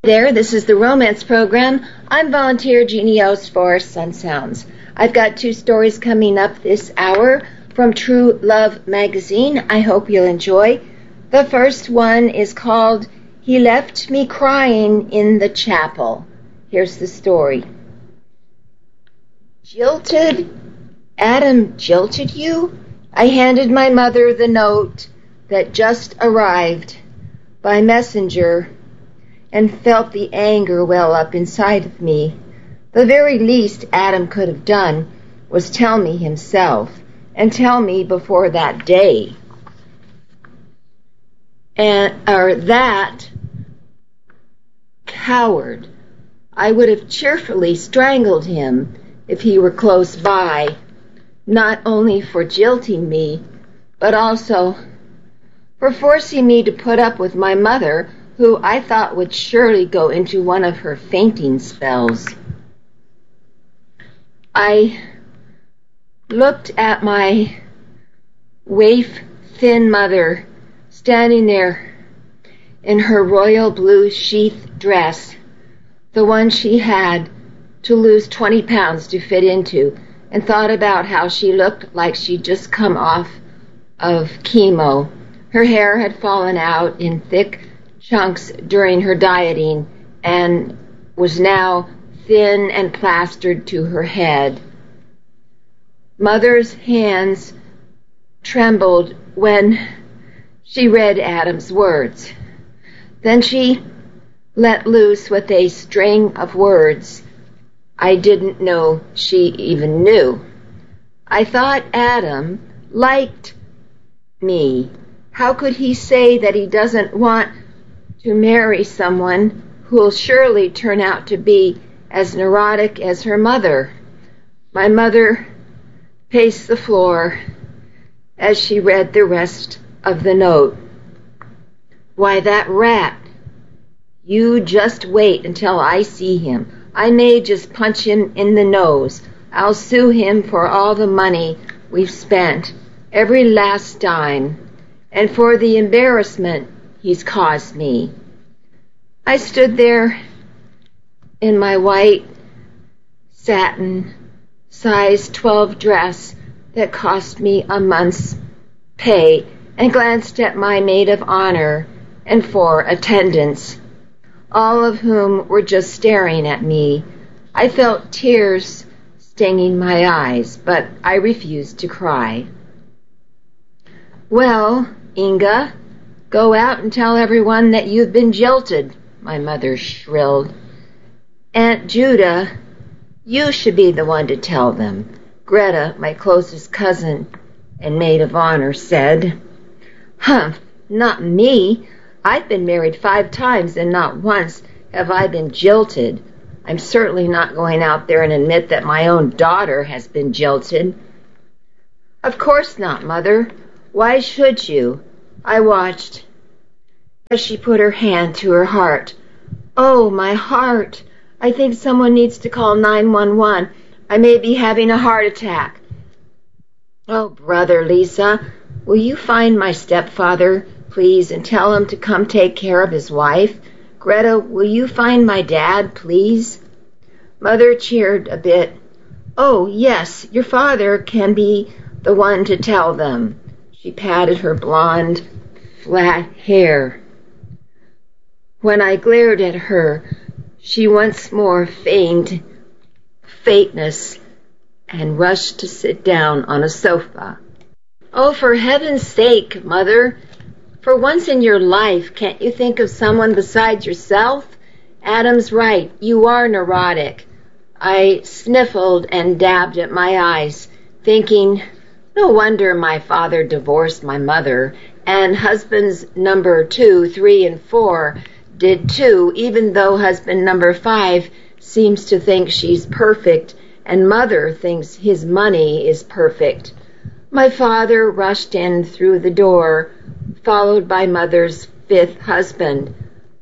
There, this is the romance program. I'm volunteer Jeannie Ost for Sun Sounds. I've got 2 stories coming up this hour from True Love magazine. I hope you'll enjoy. The first one is called He Left Me Crying in the Chapel. Here's the story. Jilted? Adam jilted you? I handed my mother the note that just arrived by messenger and felt the anger well up inside of me. The very least Adam could have done was tell me himself, and tell me before that day. That coward. I would have cheerfully strangled him if he were close by, not only for jilting me, but also for forcing me to put up with my mother, who I thought would surely go into one of her fainting spells. I looked at my waif-thin mother standing there in her royal blue sheath dress, the one she had to lose 20 pounds to fit into, and thought about how she looked like she'd just come off of chemo. Her hair had fallen out in thick chunks during her dieting and was now thin and plastered to her head. Mother's hands trembled when she read Adam's words. Then she let loose with a string of words I didn't know she even knew. I thought Adam liked me. How could he say that he doesn't want to marry someone who'll surely turn out to be as neurotic as her mother? My mother paced the floor as she read the rest of the note. Why, that rat. You just wait until I see him. I may just punch him in the nose. I'll sue him for all the money we've spent, every last dime, and for the embarrassment he's caused me. I stood there in my white satin size 12 dress that cost me a month's pay and glanced at my maid of honor and 4 attendants, all of whom were just staring at me. I felt tears stinging my eyes, but I refused to cry. Well, Inga, go out and tell everyone that you've been jilted, my mother shrilled. Aunt Judah, you should be the one to tell them, Greta, my closest cousin and maid of honor, said. Humph, not me. I've been married 5 times and not once have I been jilted. I'm certainly not going out there and admit that my own daughter has been jilted. Of course not, Mother. Why should you? I watched as she put her hand to her heart. Oh, my heart. I think someone needs to call 911. I may be having a heart attack. Oh, Brother Lisa, will you find my stepfather, please, and tell him to come take care of his wife? Greta, will you find my dad, please? Mother cheered a bit. Oh, yes, your father can be the one to tell them. She patted her blonde, flat hair. When I glared at her, she once more feigned faintness and rushed to sit down on a sofa. Oh, for heaven's sake, Mother, for once in your life, can't you think of someone besides yourself? Adam's right, you are neurotic. I sniffled and dabbed at my eyes, thinking, no wonder my father divorced my mother, and husbands number 2, 3, and 4 did too, even though husband number 5 seems to think she's perfect, and mother thinks his money is perfect. My father rushed in through the door, followed by mother's 5th husband,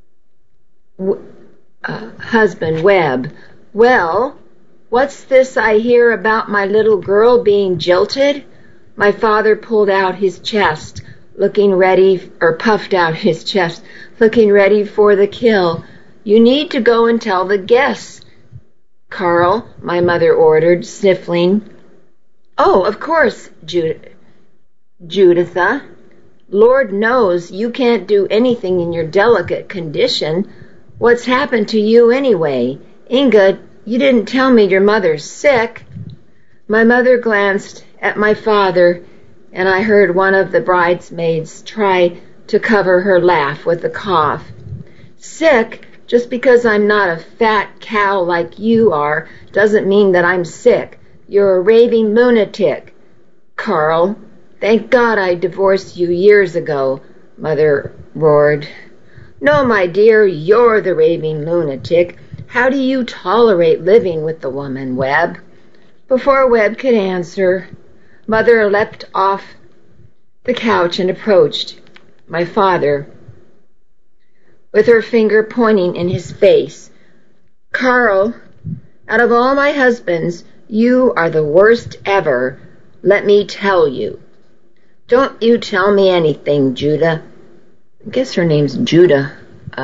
Webb. Well, what's this I hear about my little girl being jilted? My father puffed out his chest, looking ready for the kill. You need to go and tell the guests, Carl, my mother ordered, sniffling. Oh, of course, Juditha. Lord knows you can't do anything in your delicate condition. What's happened to you anyway? Inga, you didn't tell me your mother's sick. My mother glanced at my father, and I heard one of the bridesmaids try to cover her laugh with a cough. Sick? Just because I'm not a fat cow like you are doesn't mean that I'm sick. You're a raving lunatic. Carl, thank God I divorced you years ago, Mother roared. No, my dear, you're the raving lunatic. How do you tolerate living with the woman, Webb? Before Webb could answer, Mother leapt off the couch and approached my father, with her finger pointing in his face. Carl, out of all my husbands, you are the worst ever, let me tell you. Don't you tell me anything, Judah. I guess her name's Judah.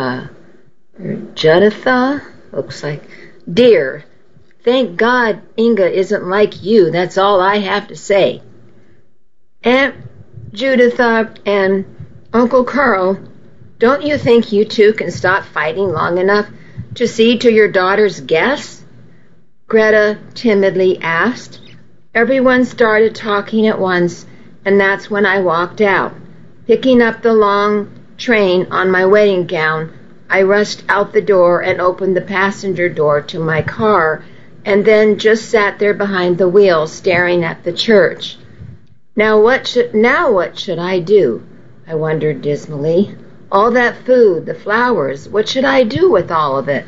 Juditha? Looks like. Dear, thank God Inga isn't like you, that's all I have to say. Aunt Juditha and Uncle Carl, don't you think you two can stop fighting long enough to see to your daughter's guests? Greta timidly asked. Everyone started talking at once, and that's when I walked out. Picking up the long train on my wedding gown, I rushed out the door and opened the passenger door to my car, and then just sat there behind the wheel staring at the church. Now what should I do? I wondered dismally. All that food, the flowers, what should I do with all of it?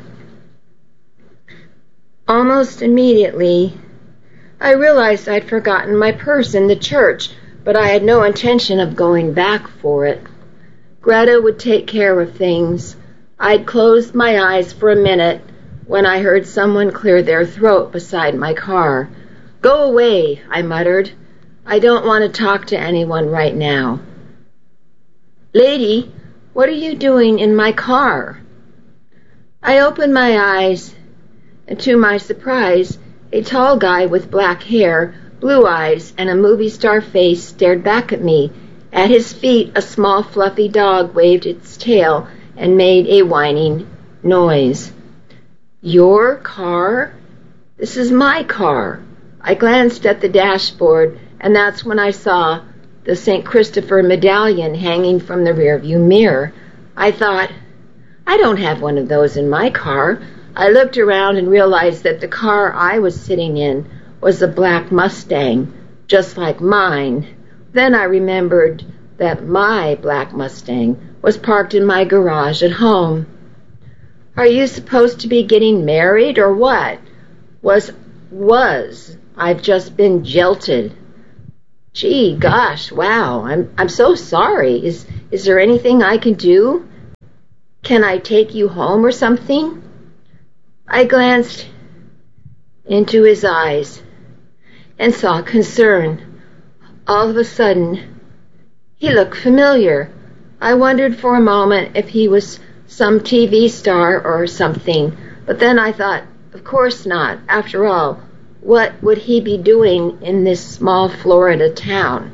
Almost immediately, I realized I'd forgotten my purse in the church, but I had no intention of going back for it. Greta would take care of things. I'd closed my eyes for a minute when I heard someone clear their throat beside my car. Go away, I muttered. I don't want to talk to anyone right now. Lady, what are you doing in my car? I opened my eyes, and to my surprise, a tall guy with black hair, blue eyes, and a movie star face stared back at me. At his feet, a small fluffy dog waved its tail and made a whining noise. Your car? This is my car. I glanced at the dashboard, and that's when I saw the St. Christopher medallion hanging from the rearview mirror. I thought, I don't have one of those in my car. I looked around and realized that the car I was sitting in was a black Mustang, just like mine. Then I remembered that my black Mustang was parked in my garage at home. Are you supposed to be getting married or what? Was. I've just been jilted. Gee, gosh, wow, I'm so sorry. Is there anything I can do? Can I take you home or something? I glanced into his eyes and saw concern. All of a sudden, he looked familiar. I wondered for a moment if he was some TV star or something, but then I thought, of course not. After all, what would he be doing in this small Florida town?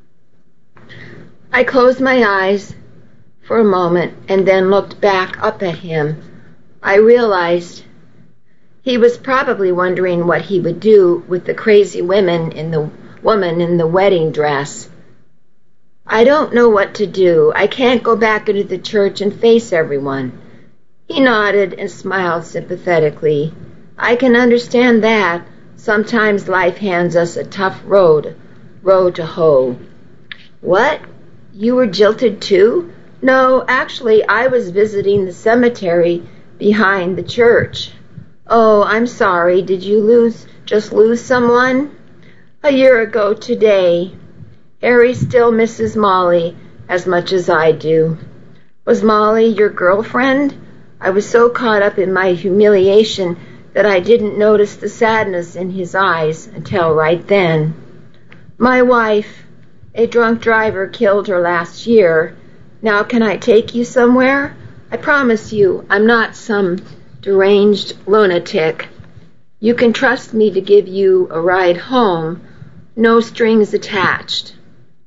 I closed my eyes for a moment and then looked back up at him. I realized he was probably wondering what he would do with the crazy woman in the wedding dress. I don't know what to do. I can't go back into the church and face everyone. He nodded and smiled sympathetically. I can understand that. Sometimes life hands us a tough road to hoe. What? You were jilted too? No, actually, I was visiting the cemetery behind the church. Oh, I'm sorry. Did you just lose someone? A year ago today. Harry still misses Molly as much as I do. Was Molly your girlfriend? I was so caught up in my humiliation that I didn't notice the sadness in his eyes until right then. My wife, a drunk driver, killed her last year. Now can I take you somewhere? I promise you, I'm not some deranged lunatic. You can trust me to give you a ride home, no strings attached.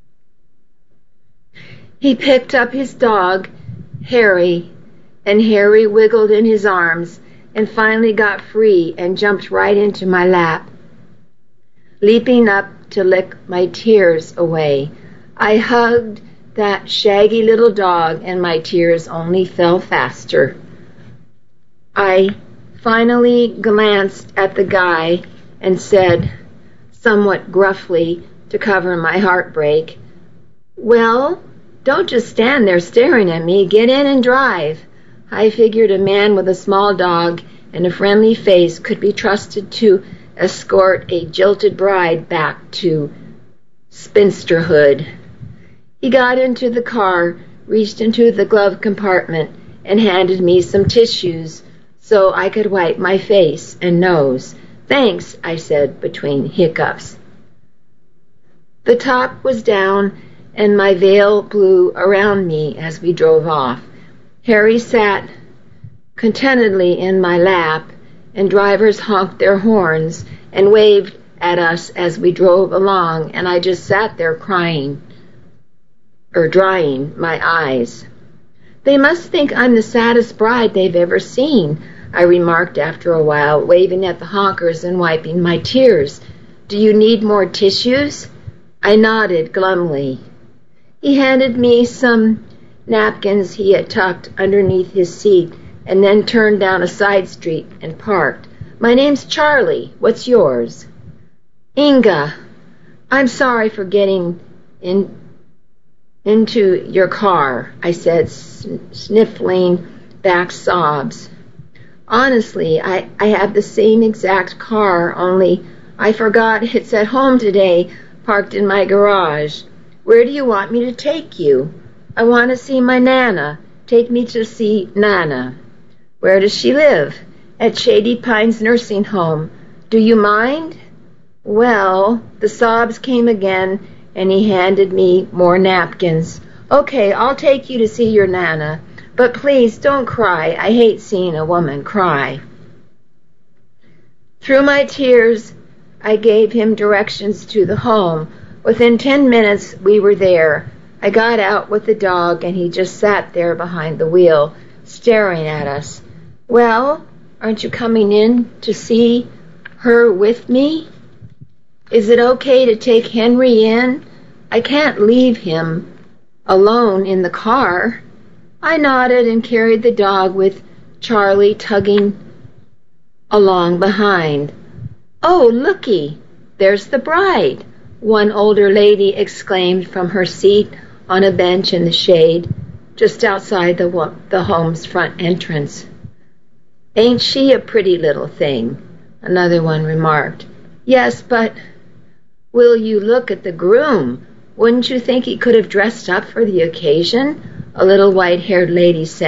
He picked up his dog, Harry, and Harry wiggled in his arms and finally got free and jumped right into my lap, leaping up to lick my tears away. I hugged that shaggy little dog and my tears only fell faster. I finally glanced at the guy and said, somewhat gruffly to cover my heartbreak, "Well, don't just stand there staring at me. Get in and drive." I figured a man with a small dog and a friendly face could be trusted to escort a jilted bride back to spinsterhood. He got into the car, reached into the glove compartment, and handed me some tissues so I could wipe my face and nose. "Thanks," I said between hiccups. The top was down and my veil blew around me as we drove off. Harry sat contentedly in my lap, and drivers honked their horns and waved at us as we drove along, and I just sat there crying, drying my eyes. "They must think I'm the saddest bride they've ever seen," I remarked after a while, waving at the honkers and wiping my tears. "Do you need more tissues?" I nodded glumly. He handed me some napkins he had tucked underneath his seat and then turned down a side street and parked. "My name's Charlie. What's yours?" "Inga. I'm sorry for getting into your car," I said, sniffling back sobs. "Honestly, I have the same exact car, only I forgot it's at home today, parked in my garage. Where do you want me to take you?" "I want to see my Nana. Take me to see Nana." "Where does she live?" "At Shady Pines Nursing Home. Do you mind?" "Well," the sobs came again, and he handed me more napkins. "Okay, I'll take you to see your Nana. But please don't cry. I hate seeing a woman cry." Through my tears, I gave him directions to the home. Within 10 minutes, we were there. I got out with the dog, and he just sat there behind the wheel, staring at us. "Well, aren't you coming in to see her with me? Is it okay to take Henry in? I can't leave him alone in the car." I nodded and carried the dog with Charlie tugging along behind. "Oh, looky, there's the bride," one older lady exclaimed from her seat on a bench in the shade, just outside the home's front entrance. "Ain't she a pretty little thing?" another one remarked. "Yes, but will you look at the groom? Wouldn't you think he could have dressed up for the occasion?" a little white-haired lady said.